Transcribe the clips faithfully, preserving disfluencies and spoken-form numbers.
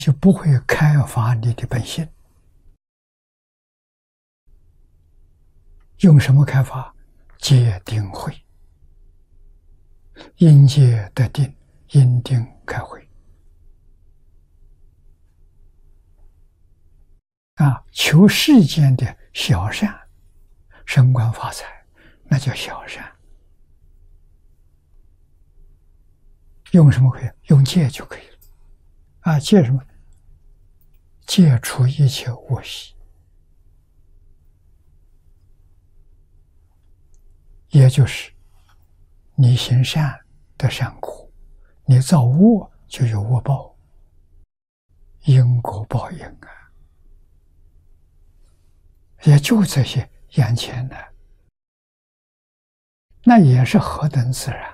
就不会开发你的本性。用什么开发？戒定慧，因戒得定，因定开慧。啊，求世间的小善，升官发财，那叫小善。用什么可以？用戒就可以了。啊，戒什么？戒除一切恶习。也就是你行善得善果，你造恶就有恶报，因果报应啊，也就这些眼前的，那也是何等自然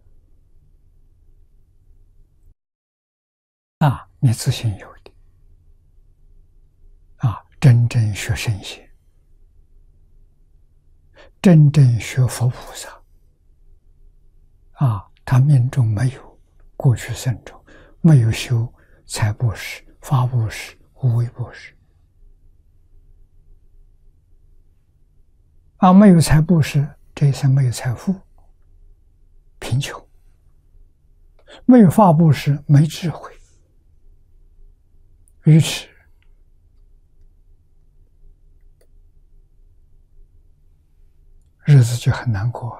啊！你自信有的啊，真正学圣贤，真正学佛菩萨啊，他命中没有过去生中没有修财布施、法布施、无为布施啊，没有财布施，这一生没有财富，贫穷；没有法布施，没智慧，愚痴。日子就很难过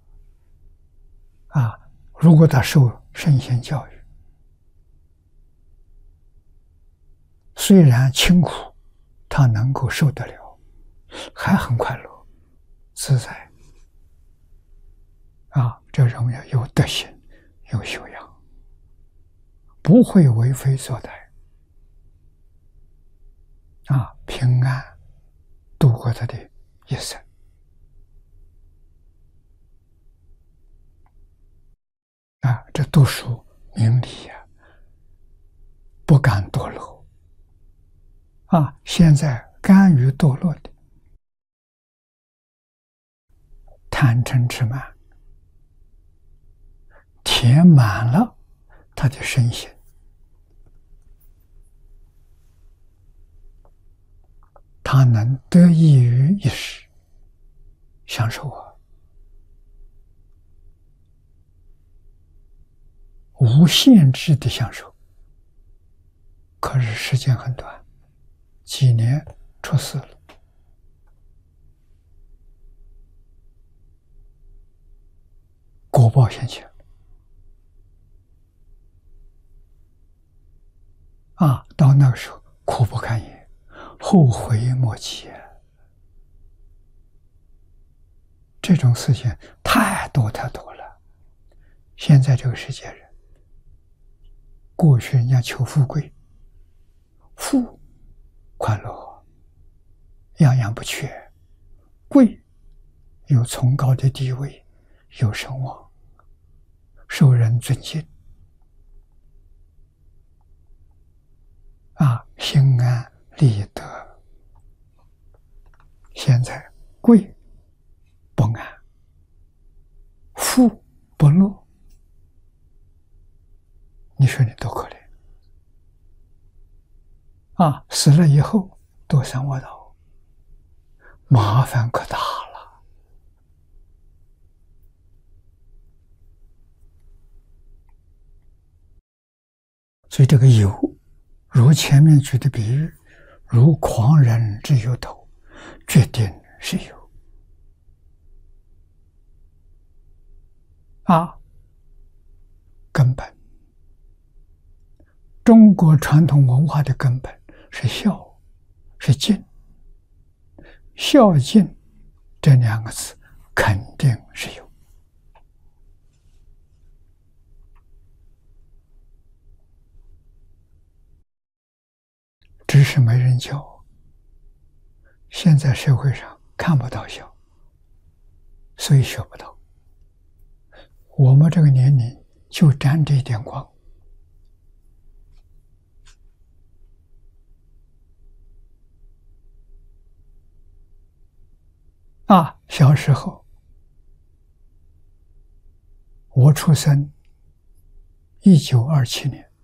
啊！如果他受圣贤教育，虽然清苦，他能够受得了，还很快乐、自在啊！这人要有德行、有修养，不会为非作歹啊，平安度过他的一生。啊，这读书明理呀、啊，不敢堕落啊！现在甘于堕落的，贪嗔痴慢，填满了他的身心，他能得益于一时，享受啊！无限制的享受，可是时间很短，几年出事了，果报现前啊！到那个时候苦不堪言，后悔莫及。这种事情太多太多了。现在这个世界人，过去人家求富贵，富快乐，样样不缺；贵有崇高的地位，有声望，受人尊敬啊，心安理得。现在贵不安，富不乐，你说你多可怜啊！死了以后堕三恶道，麻烦可大了。所以这个有，如前面举的比喻，如狂人之有头，决定是有啊，根本。中国传统文化的根本是孝，是敬。孝敬这两个字肯定是有，只是没人教。现在社会上看不到孝，所以学不到。我们这个年龄就沾这一点光。啊，小时候，我出生一九二七年，